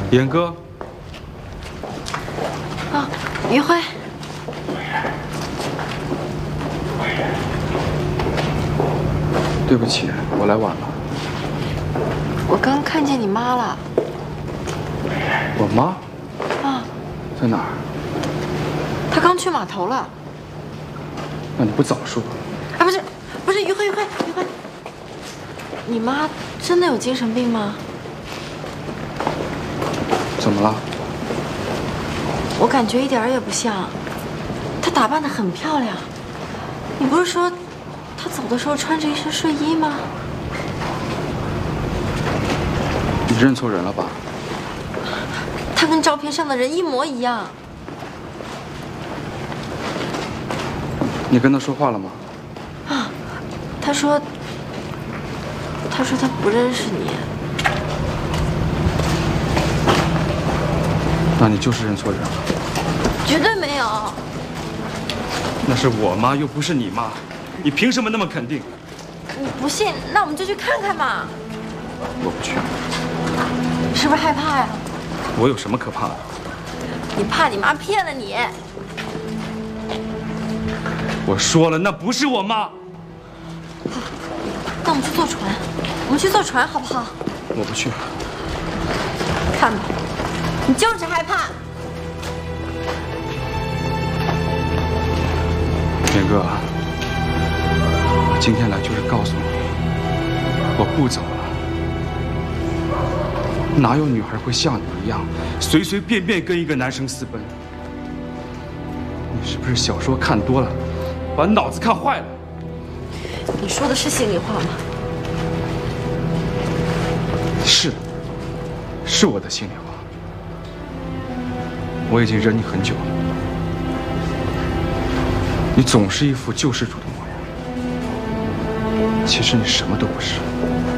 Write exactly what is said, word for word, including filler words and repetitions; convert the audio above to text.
严哥。 啊，于辉。 对不起，我来晚了。 我刚看见你妈了。 我妈？ 啊， 在哪儿？ 她刚去码头了。 那你不早说？ 啊，不是，不是，于辉，于辉，于辉，你妈真的有精神病吗？ 怎么了？ 我感觉一点儿也不像。她打扮得很漂亮。你不是说她走的时候穿着一身睡衣吗？ 你认错人了吧？ 她跟照片上的人一模一样。 你跟她说话了吗？ 啊，她说，她说她不认识你。 那你就是认错人了。 绝对没有。 那是我妈，又不是你妈，你凭什么那么肯定？ 你不信，那我们就去看看嘛。 我不去。 是不是害怕呀？ 我有什么可怕的？ 你怕你妈骗了你。 我说了，那不是我妈。 好，那我们去坐船，我们去坐船好不好？ 我不去。 看吧，你就是害怕。 严哥，我今天来就是告诉你，我不走了。哪有女孩会像你一样，随随便便跟一个男生私奔？你是不是小说看多了，把脑子看坏了？ 你说的是心里话吗？ 是，是我的心里话。我已经忍你很久了，你总是一副救世主的模样，其实你什么都不是。